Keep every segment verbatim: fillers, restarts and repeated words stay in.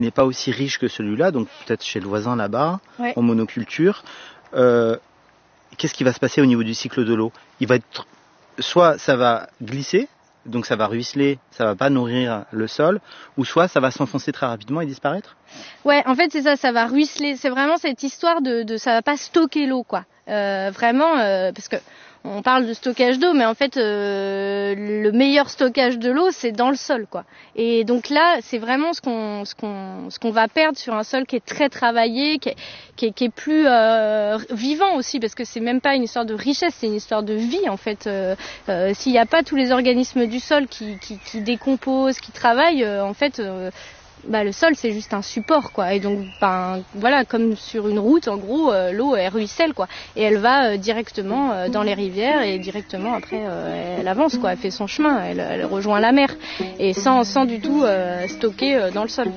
n'est pas aussi riche que celui-là, donc peut-être chez le voisin là-bas, ouais. en monoculture, euh, qu'est-ce qui va se passer au niveau du cycle de l'eau? Il va être, soit ça va glisser, donc ça va ruisseler, ça va pas nourrir le sol, ou soit ça va s'enfoncer très rapidement et disparaître? Ouais, en fait c'est ça, ça va ruisseler. C'est vraiment cette histoire de, de ça va pas stocker l'eau, quoi. Euh, vraiment, euh, parce que on parle de stockage d'eau, mais en fait euh, le meilleur stockage de l'eau c'est dans le sol, quoi. Et donc là c'est vraiment ce qu'on ce qu'on ce qu'on va perdre sur un sol qui est très travaillé, qui est qui est, qui est plus euh, vivant aussi, parce que c'est même pas une histoire de richesse, c'est une histoire de vie en fait. Euh, euh, s'il n'y a pas tous les organismes du sol qui qui, qui décomposent, qui travaillent, euh, en fait. Euh, Bah, le sol c'est juste un support, quoi, et donc ben voilà, comme sur une route en gros, euh, l'eau elle ruisselle, quoi, et elle va euh, directement euh, dans les rivières, et directement après euh, elle avance, quoi, elle fait son chemin, elle, elle rejoint la mer, et sans, sans du tout euh, stocker euh, dans le sol.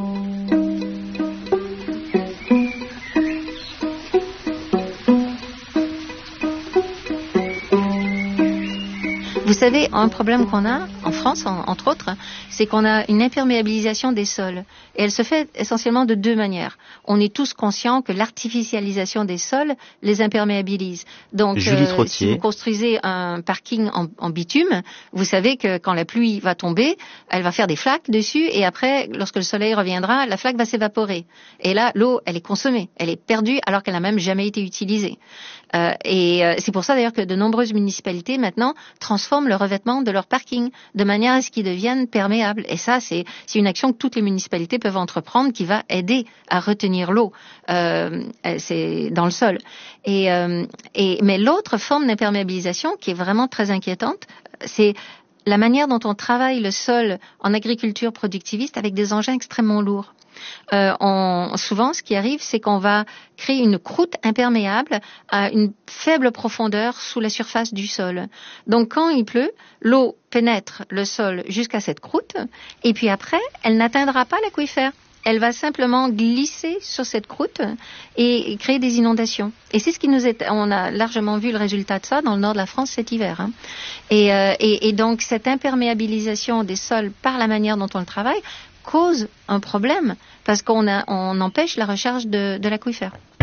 Vous savez, un problème qu'on a en France, en, entre autres, c'est qu'on a une imperméabilisation des sols. Et elle se fait essentiellement de deux manières. On est tous conscients que l'artificialisation des sols les imperméabilise. Donc, euh, si vous construisez un parking en, en bitume, vous savez que quand la pluie va tomber, elle va faire des flaques dessus, et après, lorsque le soleil reviendra, la flaque va s'évaporer. Et là, l'eau, elle est consommée, elle est perdue, alors qu'elle n'a même jamais été utilisée. Euh, et euh, c'est pour ça d'ailleurs que de nombreuses municipalités maintenant transforment le revêtement de leurs parkings de manière à ce qu'ils deviennent perméables. Et ça, c'est, c'est une action que toutes les municipalités peuvent entreprendre, qui va aider à retenir l'eau euh, c'est dans le sol. Et, euh, et, mais l'autre forme d'imperméabilisation qui est vraiment très inquiétante, c'est la manière dont on travaille le sol en agriculture productiviste avec des engins extrêmement lourds. Euh, on, souvent, ce qui arrive, c'est qu'on va créer une croûte imperméable à une faible profondeur sous la surface du sol. Donc, quand il pleut, l'eau pénètre le sol jusqu'à cette croûte, et puis après, elle n'atteindra pas l'aquifère. Elle va simplement glisser sur cette croûte et créer des inondations. Et c'est ce qui nous est, on a largement vu le résultat de ça dans le nord de la France cet hiver. Hein. Et, euh, et, et donc, cette imperméabilisation des sols par la manière dont on le travaille cause un problème, parce qu'on a, on empêche la recharge de, de l'aquifère.